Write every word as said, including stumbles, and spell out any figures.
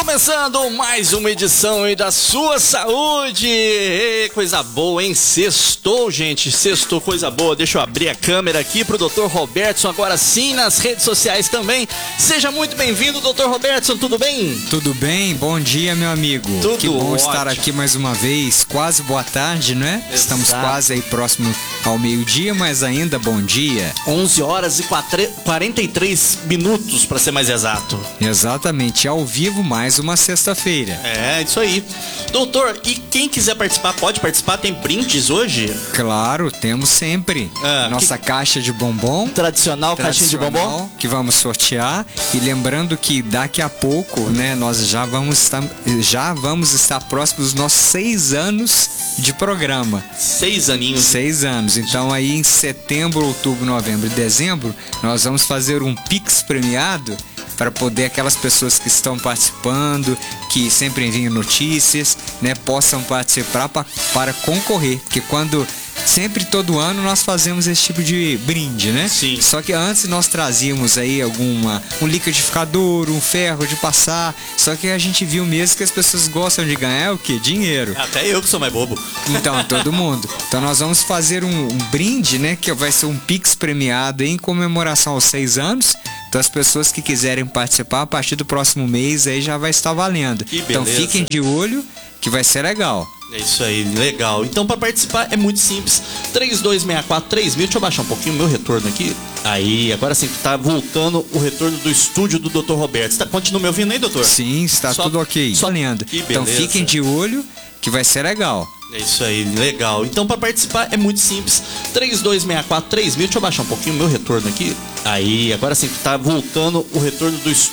Começando mais uma edição aí da sua saúde. Ei, coisa boa, hein? Sextou, gente. Sextou, coisa boa. Deixa eu abrir a câmera aqui pro doutor Robertson, agora sim, nas redes sociais também. Seja muito bem-vindo, doutor Robertson, tudo bem? Tudo bem, bom dia, meu amigo. Tudo Que bom ótimo. estar aqui mais uma vez. Quase boa tarde, né? Exato. Estamos quase aí próximo ao meio-dia, mas ainda bom dia. onze horas e quarenta e três minutos, para ser mais exato. Exatamente, ao vivo mais uma sexta-feira. É, isso aí. Doutor, e quem quiser participar, pode participar? Tem brindes hoje? Claro, temos sempre Ah, nossa caixa de bombom. Tradicional, caixinha de bombom? tradicional, que vamos sortear. E lembrando que daqui a pouco, né, nós já vamos estar, já vamos estar próximos dos nossos seis anos de programa. Seis aninhos. Seis anos. Então aí em setembro, outubro, novembro e dezembro, nós vamos fazer um Pix premiado para poder aquelas pessoas que estão participando, que sempre enviam notícias, né, possam participar pra, para concorrer. Porque quando... Sempre, todo ano, nós fazemos esse tipo de brinde, né? Sim. Só que antes nós trazíamos aí alguma... Um liquidificador, um ferro de passar. Só que a gente viu mesmo que as pessoas gostam de ganhar o quê? Dinheiro. Até eu que sou mais bobo. Então, todo mundo. Então nós vamos fazer um, um brinde, né? Que vai ser um Pix premiado em comemoração aos seis anos. Então as pessoas que quiserem participar, a partir do próximo mês aí já vai estar valendo. Que Então beleza. fiquem de olho que vai ser legal. É isso aí, legal. Então, para participar é muito simples. três dois seis quatro três mil. Deixa eu baixar um pouquinho o meu retorno aqui. Aí, agora sim, tá voltando o retorno do estúdio do doutor Roberto. Tá, continua me ouvindo aí, doutor? Sim, está Só- tudo ok. só- Valendo. Que Então beleza. fiquem de olho que vai ser legal. É isso aí, legal. Então, para participar é muito simples. três dois seis quatro três mil. Deixa eu baixar um pouquinho o meu retorno aqui. Aí, agora sim, tá voltando o retorno do estúdio.